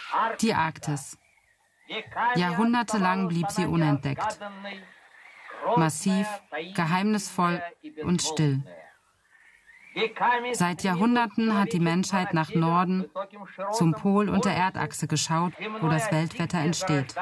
Die Arktis. Jahrhundertelang blieb sie unentdeckt. Massiv, geheimnisvoll und still. Seit Jahrhunderten hat die Menschheit nach Norden, zum Pol und der Erdachse geschaut, wo das Weltwetter entsteht.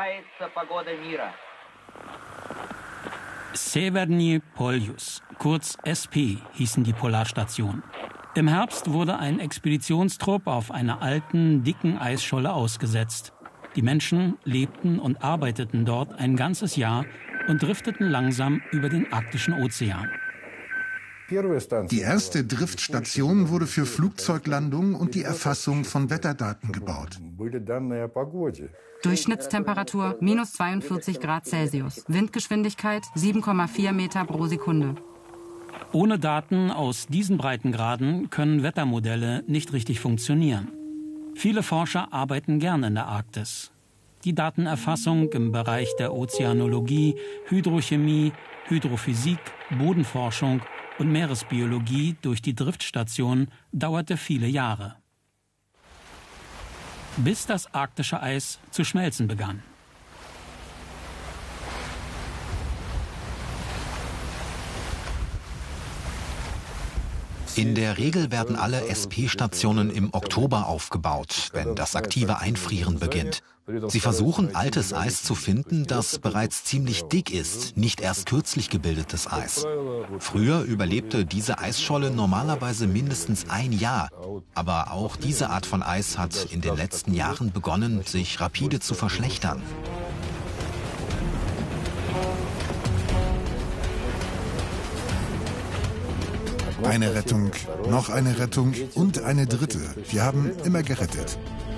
Severny Poljus, kurz SP, hießen die Polarstationen. Im Herbst wurde ein Expeditionstrupp auf einer alten, dicken Eisscholle ausgesetzt. Die Menschen lebten und arbeiteten dort ein ganzes Jahr und drifteten langsam über den arktischen Ozean. Die erste Driftstation wurde für Flugzeuglandungen und die Erfassung von Wetterdaten gebaut. Durchschnittstemperatur minus 42 Grad Celsius. Windgeschwindigkeit 7,4 Meter pro Sekunde. Ohne Daten aus diesen Breitengraden können Wettermodelle nicht richtig funktionieren. Viele Forscher arbeiten gern in der Arktis. Die Datenerfassung im Bereich der Ozeanologie, Hydrochemie, Hydrophysik, Bodenforschung und Meeresbiologie durch die Driftstation dauerte viele Jahre. Bis das arktische Eis zu schmelzen begann. In der Regel werden alle SP-Stationen im Oktober aufgebaut, wenn das aktive Einfrieren beginnt. Sie versuchen, altes Eis zu finden, das bereits ziemlich dick ist, nicht erst kürzlich gebildetes Eis. Früher überlebte diese Eisscholle normalerweise mindestens ein Jahr. Aber auch diese Art von Eis hat in den letzten Jahren begonnen, sich rapide zu verschlechtern. Eine Rettung, noch eine Rettung und eine dritte. Wir haben immer gerettet.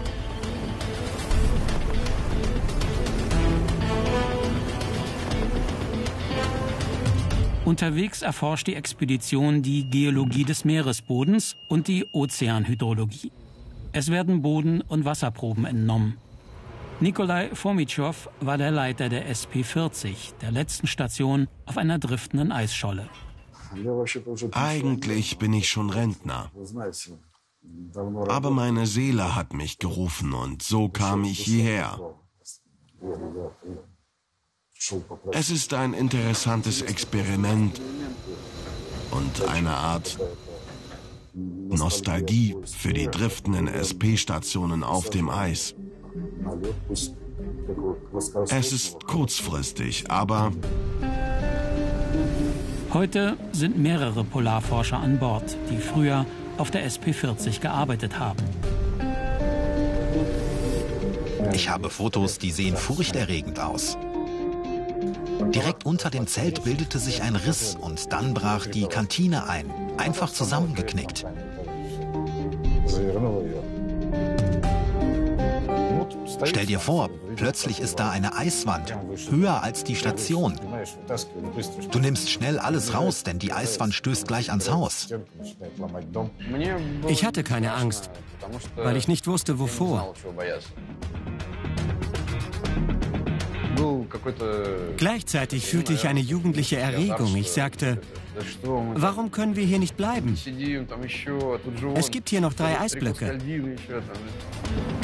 Unterwegs erforscht die Expedition die Geologie des Meeresbodens und die Ozeanhydrologie. Es werden Boden- und Wasserproben entnommen. Nikolai Fomitschov war der Leiter der SP-40, der letzten Station auf einer driftenden Eisscholle. Eigentlich bin ich schon Rentner. Aber meine Seele hat mich gerufen und so kam ich hierher. Es ist ein interessantes Experiment und eine Art Nostalgie für die driftenden SP-Stationen auf dem Eis. Es ist kurzfristig, aber... Heute sind mehrere Polarforscher an Bord, die früher auf der SP-40 gearbeitet haben. Ich habe Fotos, die sehen furchterregend aus. Direkt unter dem Zelt bildete sich ein Riss und dann brach die Kantine ein, einfach zusammengeknickt. Stell dir vor, plötzlich ist da eine Eiswand, höher als die Station. Du nimmst schnell alles raus, denn die Eiswand stößt gleich ans Haus. Ich hatte keine Angst, weil ich nicht wusste, wovor. Gleichzeitig fühlte ich eine jugendliche Erregung. Ich sagte, warum können wir hier nicht bleiben? Es gibt hier noch 3 Eisblöcke.